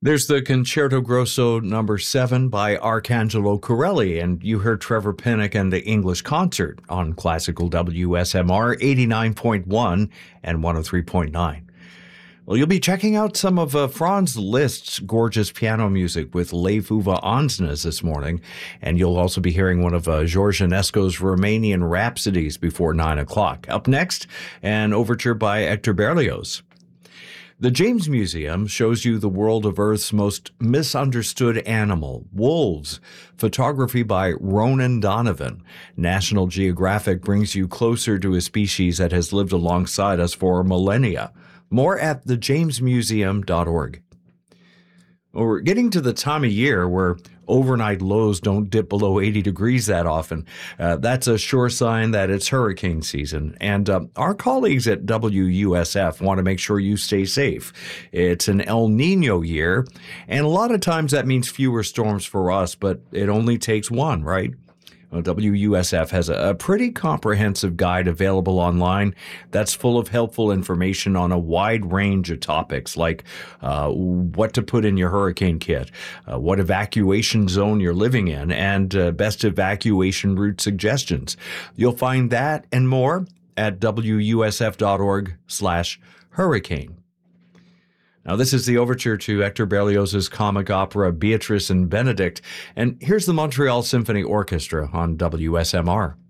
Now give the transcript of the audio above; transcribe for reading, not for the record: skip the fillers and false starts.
There's the Concerto Grosso number 7 by Arcangelo Corelli, and you heard Trevor Pinnock and the English Concert on Classical WSMR 89.1 and 103.9. Well, you'll be checking out some of Franz Liszt's gorgeous piano music with Leif Uwe Ansnes this morning, and you'll also be hearing one of George Enesco's Romanian Rhapsodies before 9 o'clock. Up next, an overture by Hector Berlioz. The James Museum shows you the world of Earth's most misunderstood animal, wolves. Photography by Ronan Donovan. National Geographic brings you closer to a species that has lived alongside us for millennia. More at thejamesmuseum.org. Well, we're getting to the time of year where overnight lows don't dip below 80 degrees that often. That's a sure sign that it's hurricane season. And our colleagues at WUSF want to make sure you stay safe. It's an El Nino year, and a lot of times that means fewer storms for us, but it only takes one, right? Well, WUSF has a pretty comprehensive guide available online that's full of helpful information on a wide range of topics like what to put in your hurricane kit, what evacuation zone you're living in, and best evacuation route suggestions. You'll find that and more at wusf.org/hurricane. Now, this is the overture to Hector Berlioz's comic opera Beatrice and Benedict, and here's the Montreal Symphony Orchestra on WSMR.